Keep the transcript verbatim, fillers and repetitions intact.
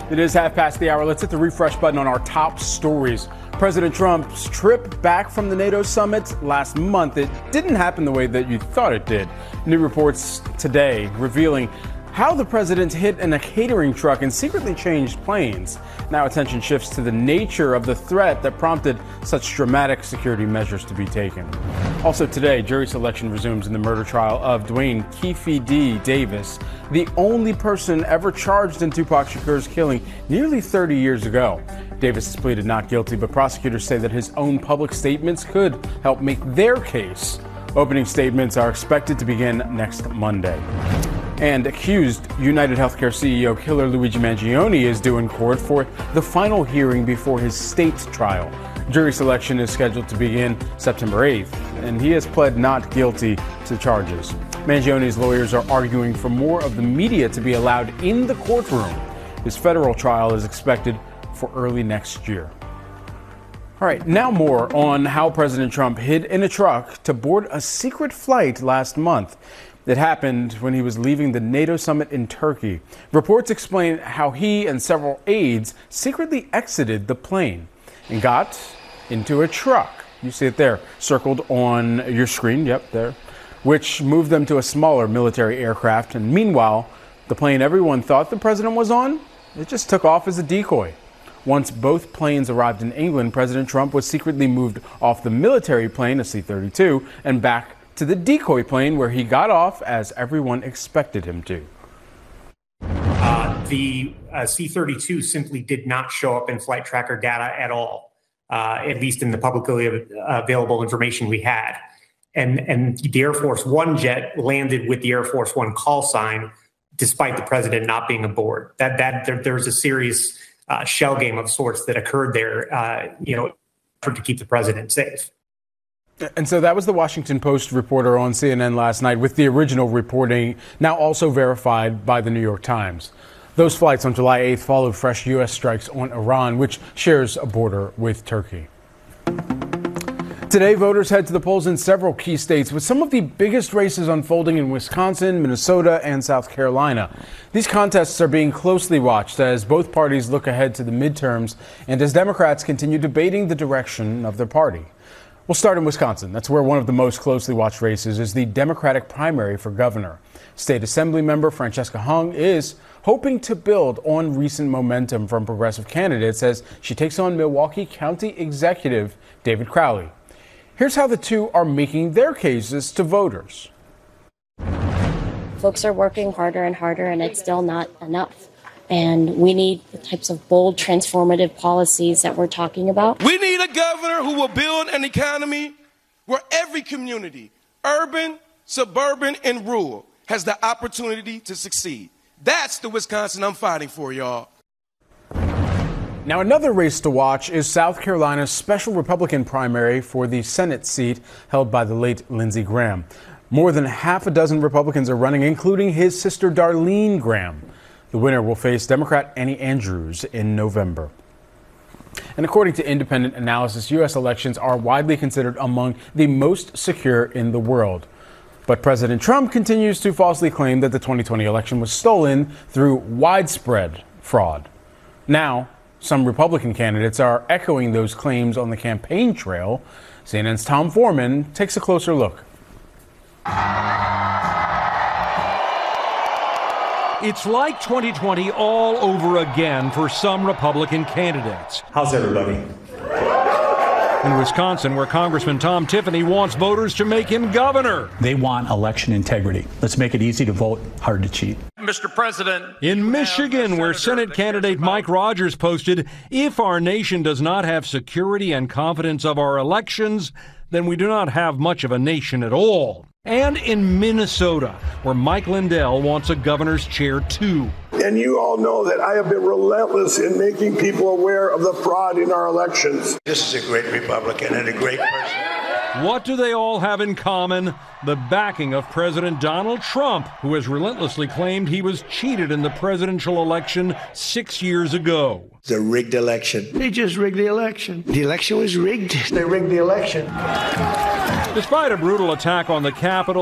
It is half past the hour. Let's hit the refresh button on our top stories. President Trump's trip back from the NATO summit last month, it didn't happen the way that you thought it did. New reports today revealing how the president hid in a catering truck and secretly changed planes. Now attention shifts to the nature of the threat that prompted such dramatic security measures to be taken. Also today, jury selection resumes in the murder trial of Dwayne Keefe D. Davis, the only person ever charged in Tupac Shakur's killing nearly thirty years ago. Davis has pleaded not guilty, but prosecutors say that his own public statements could help make their case. Opening statements are expected to begin next Monday. And accused United Healthcare C E O killer Luigi Mangione is due in court for the final hearing before his state trial. Jury selection is scheduled to begin September eighth, and he has pled not guilty to charges. Mangione's lawyers are arguing for more of the media to be allowed in the courtroom. His federal trial is expected for early next year. All right, now more on how President Trump hid in a truck to board a secret flight last month. It happened when he was leaving the NATO summit in Turkey. Reports explain how he and several aides secretly exited the plane and got into a truck. You see it there, circled on your screen. Yep, there. Which moved them to a smaller military aircraft. And meanwhile, the plane everyone thought the president was on, it just took off as a decoy. Once both planes arrived in England, President Trump was secretly moved off the military plane, a C thirty-two, and back to the decoy plane where he got off as everyone expected him to. Uh, the uh, C thirty-two simply did not show up in flight tracker data at all, uh, at least in the publicly available information we had. And, and the Air Force One jet landed with the Air Force One call sign, despite the president not being aboard. That that there, there was a serious uh, shell game of sorts that occurred there, uh, you know, for to keep the president safe. And so that was the Washington Post reporter on C N N last night, with the original reporting now also verified by the New York Times. Those flights on July eighth followed fresh U S strikes on Iran, which shares a border with Turkey. Today, voters head to the polls in several key states, with some of the biggest races unfolding in Wisconsin, Minnesota, and South Carolina. These contests are being closely watched as both parties look ahead to the midterms and as Democrats continue debating the direction of their party. We'll start in Wisconsin. That's where one of the most closely watched races is the Democratic primary for governor. State Assembly member Francesca Hung is hoping to build on recent momentum from progressive candidates as she takes on Milwaukee County Executive David Crowley. Here's how the two are making their cases to voters. Folks are working harder and harder, and it's still not enough. And we need the types of bold, transformative policies that we're talking about. We need a governor who will build an economy where every community, urban, suburban, and rural, has the opportunity to succeed. That's the Wisconsin I'm fighting for, y'all. Now, another race to watch is South Carolina's special Republican primary for the Senate seat held by the late Lindsey Graham. More than half a dozen Republicans are running, including his sister Darlene Graham. The winner will face Democrat Annie Andrews in November. And according to independent analysis, U S elections are widely considered among the most secure in the world. But President Trump continues to falsely claim that the twenty twenty election was stolen through widespread fraud. Now, some Republican candidates are echoing those claims on the campaign trail. C N N's Tom Foreman takes a closer look. It's like twenty twenty all over again for some Republican candidates. How's everybody? In Wisconsin, where Congressman Tom Tiffany wants voters to make him governor. They want election integrity. Let's make it easy to vote, hard to cheat. Mister President. In Michigan, where Senate candidate Mike Rogers posted, if our nation does not have security and confidence of our elections, then we do not have much of a nation at all. And in Minnesota, where Mike Lindell wants a governor's chair too. And you all know that I have been relentless in making people aware of the fraud in our elections. This is a great Republican and a great person. What do they all have in common? The backing of President Donald Trump, who has relentlessly claimed he was cheated in the presidential election six years ago. It's a rigged election. They just rigged the election. The election was rigged. They rigged the election. Despite a brutal attack on the Capitol,